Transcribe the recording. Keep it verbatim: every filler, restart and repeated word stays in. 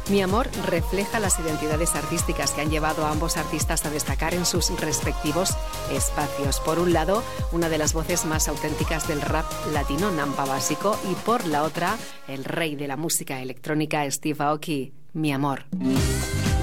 Mi amor refleja las identidades artísticas que han llevado a ambos artistas a destacar en sus respectivos espacios. Por un lado, una de las voces más auténticas del rap latino, Nampa Básico, y por la otra, el rey de la música electrónica, Steve Aoki, Mi amor.